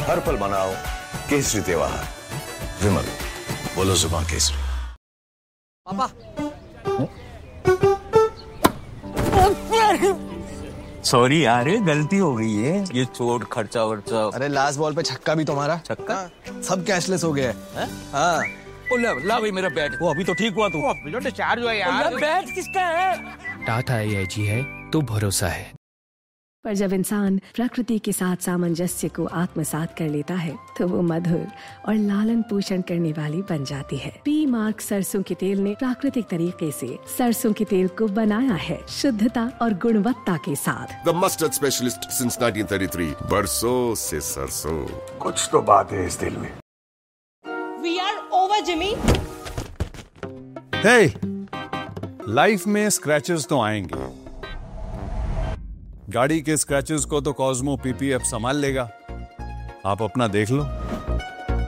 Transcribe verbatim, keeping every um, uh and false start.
हर पल मनाओ केसरी त्योहार। विमल, बोलो जुबान केसरी। पापा। सॉरी यार, गलती हो गई है। ये चोट खर्चा वर्चा। अरे लास्ट बॉल पे छक्का भी तुम्हारा। छक्का? सब कैशलेस हो गया है। हाँ। ओ ला, ला भाई मेरा बैट। वो अभी तो ठीक हुआ तू। वो अभी तो डिस्चार्ज हुआ यार। बैट किसका है? टाटा ए आई जी है तो भरोसा है। पर जब इंसान प्रकृति के साथ सामंजस्य को आत्मसात कर लेता है तो वो मधुर और लालन पोषण करने वाली बन जाती है। पी मार्क सरसों के तेल ने प्राकृतिक तरीके से सरसों के तेल को बनाया है शुद्धता और गुणवत्ता के साथ। The mustard specialist since nineteen thirty-three. बरसों से सरसों। कुछ तो बात है इस दिल में। We are over, Jimmy. Hey, life में स्क्रैचेस तो आएंगे। गाड़ी के स्क्रैचेस को तो कॉस्मो पीपीएफ संभाल लेगा। आप अपना देख लो।